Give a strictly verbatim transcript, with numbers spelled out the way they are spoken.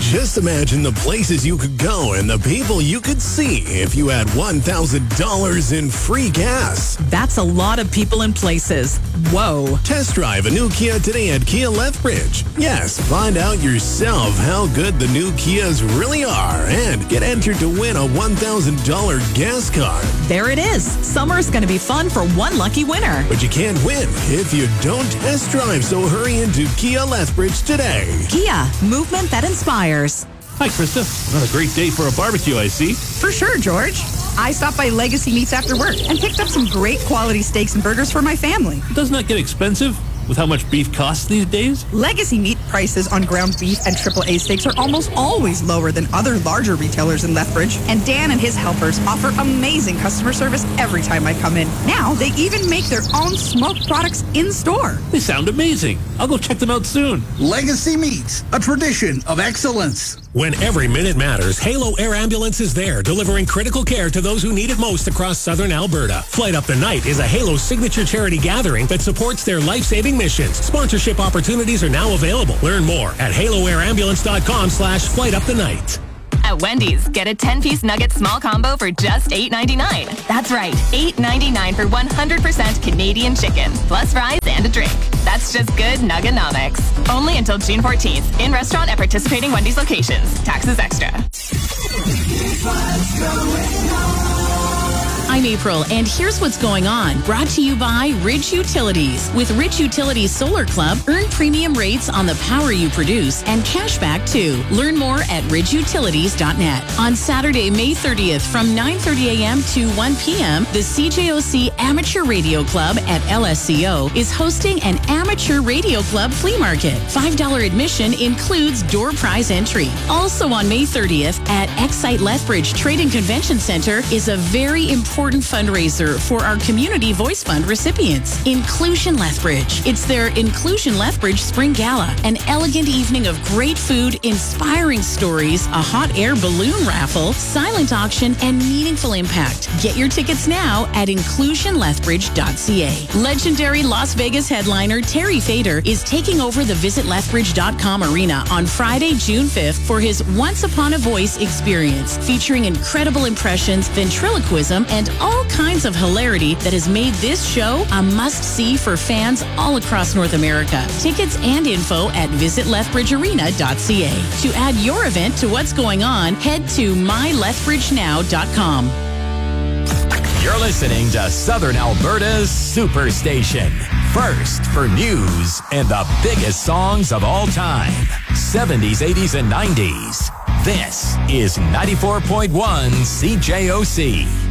Just imagine the places you could go and the people you could see if you had one thousand dollars in free gas. That's a lot of people and places. Whoa. Test drive a new Kia today at Kia Lethbridge. Yes, find out yourself how good the new Kias really are and get entered to win a one thousand dollars gas card. There it is. Summer's going to be fun for one lucky winner. But you can't win if you don't test drive, so hurry into Kia Lethbridge today. Kia, movement that inspires. Hi, Krista. Another great day for a barbecue, I see. For sure, George. I stopped by Legacy Meats after work and picked up some great quality steaks and burgers for my family. Doesn't that get expensive with how much beef costs these days? Legacy Meat prices on ground beef and triple A steaks are almost always lower than other larger retailers in Lethbridge. And Dan and his helpers offer amazing customer service every time I come in. Now, they even make their own smoked products in-store. They sound amazing. I'll go check them out soon. Legacy Meats, a tradition of excellence. When every minute matters, Halo Air Ambulance is there, delivering critical care to those who need it most across southern Alberta. Flight Up the Night is a Halo signature charity gathering that supports their life-saving missions. Sponsorship opportunities are now available. Learn more at haloairambulance.com slash flight up the night. At Wendy's, get a ten-piece nugget small combo for just eight ninety-nine. That's right, eight ninety-nine for one hundred percent Canadian chicken, plus fries and a drink. That's just good Nuggonomics. Only until June fourteenth. In restaurant at participating Wendy's locations. Taxes extra. I'm April, and here's what's going on. Brought to you by Ridge Utilities. With Ridge Utilities Solar Club, earn premium rates on the power you produce and cash back too. Learn more at ridge utilities dot net. On Saturday, May thirtieth from nine thirty a.m. to one p.m., the C J O C Amateur Radio Club at L S C O is hosting an Amateur Radio Club flea market. five dollars admission includes door prize entry. Also on May thirtieth at Excite Lethbridge Trade and Convention Center is a very important important fundraiser for our Community Voice Fund recipients, Inclusion Lethbridge. It's their Inclusion Lethbridge Spring Gala, an elegant evening of great food, inspiring stories, a hot air balloon raffle, silent auction, and meaningful impact. Get your tickets now at inclusion lethbridge dot c a. Legendary Las Vegas headliner Terry Fader is taking over the visit lethbridge dot com arena on Friday, June fifth for his Once Upon a Voice experience, featuring incredible impressions, ventriloquism, and all kinds of hilarity that has made this show a must-see for fans all across North America. Tickets and info at visit lethbridge arena dot c a. To add your event to what's going on, head to my lethbridge now dot com. You're listening to Southern Alberta's Superstation. First for news and the biggest songs of all time. seventies, eighties, and nineties. This is ninety-four point one C J O C.